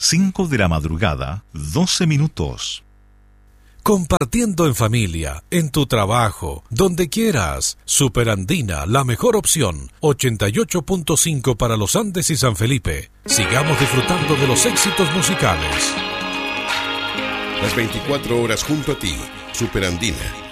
5 de la madrugada, 12 minutos. Compartiendo en familia, en tu trabajo, donde quieras. Superandina, la mejor opción. 88.5 para los Andes y San Felipe. Sigamos disfrutando de los éxitos musicales. Las 24 horas junto a ti. Superandina.